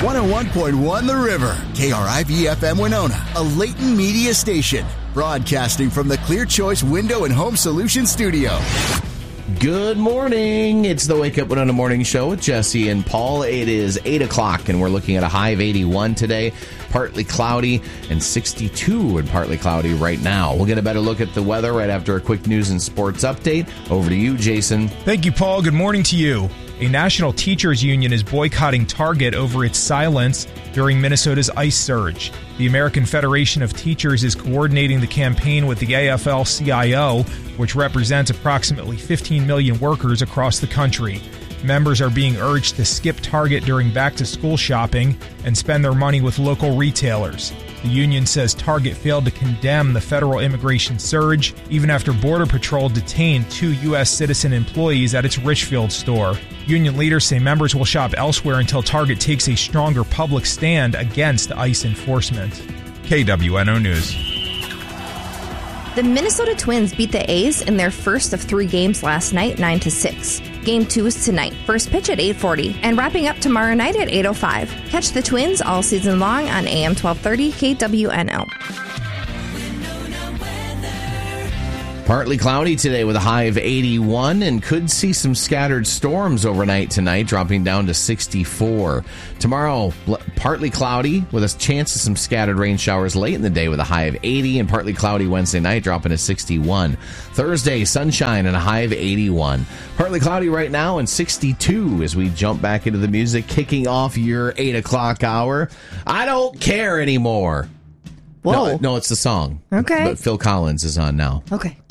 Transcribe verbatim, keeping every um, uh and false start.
one oh one point one The River, K R I V F M Winona, a Leighton Media station, broadcasting from the Clear Choice Window and Home Solutions studio. Good morning. It's the Wake Up Winona Morning Show with Jesse and Paul. It is eight o'clock, and we're looking at a high of eighty-one today. Partly cloudy and sixty-two and partly cloudy right now. We'll get a better look at the weather right after a quick news and sports update. Over to you, Jason. Thank you, Paul. Good morning to you. A national teachers union is boycotting Target over its silence during Minnesota's ice surge. The American Federation of Teachers is coordinating the campaign with the A F L C I O, which represents approximately fifteen million workers across the country. Members are being urged to skip Target during back-to-school shopping and spend their money with local retailers. The union says Target failed to condemn the federal immigration surge, even after Border Patrol detained two U S citizen employees at its Richfield store. Union leaders say members will shop elsewhere until Target takes a stronger public stand against ICE enforcement. K W N O News. The Minnesota Twins beat the A's in their first of three games last night, nine to six. Game two is tonight, first pitch at eight forty, and wrapping up tomorrow night at eight oh five. Catch the Twins all season long on A M twelve thirty K W N O. Partly cloudy today with a high of eighty-one, and could see some scattered storms overnight tonight, dropping down to sixty-four. Tomorrow, partly cloudy with a chance of some scattered rain showers late in the day with a high of eighty, and partly cloudy Wednesday night, dropping to sixty-one. Thursday, sunshine and a high of eighty-one. Partly cloudy right now and sixty-two as we jump back into the music, kicking off your eight o'clock hour. I don't care anymore. Whoa. No, no, it's the song. Okay. But Phil Collins is on now. Okay.